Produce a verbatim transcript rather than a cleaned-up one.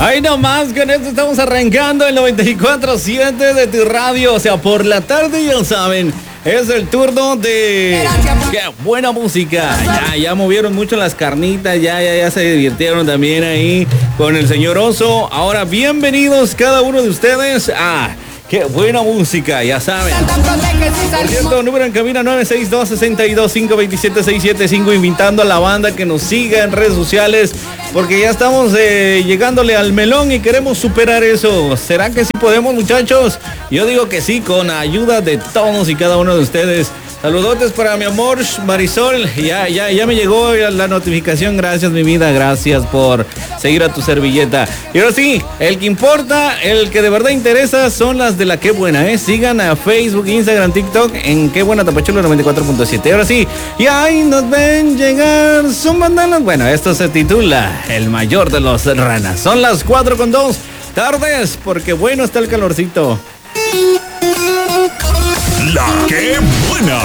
Ahí nomás, con esto estamos arrancando el noventa y cuatro siete de tu radio. O sea, por la tarde ya saben, es el turno de... ¡Qué buena música! Ya, ya movieron mucho las carnitas, ya, ya, ya se divirtieron también ahí con el señor Oso. Ahora, bienvenidos cada uno de ustedes a... ¡Qué buena música! Ya saben. Por cierto, número en cabina nueve seis dos, seis dos, cinco dos siete, seis siete cinco, invitando a la banda que nos siga en redes sociales, porque ya estamos eh, llegándole al melón y queremos superar eso. ¿Será que sí podemos, muchachos? Yo digo que sí, con ayuda de todos y cada uno de ustedes. Saludotes para mi amor Marisol. Ya, ya, ya me llegó la notificación. Gracias, mi vida. Gracias por seguir a tu servilleta. Y ahora sí, el que importa, el que de verdad interesa son las de la Qué Buena, ¿eh? Sigan a Facebook, Instagram, TikTok en Qué Buena Tapachula noventa y cuatro punto siete. Ahora sí, y ahí nos ven llegar son bandanas. Bueno, esto se titula El mayor de los ranas. Son las cuatro con dos tardes, porque bueno está el calorcito. La Qué Buena.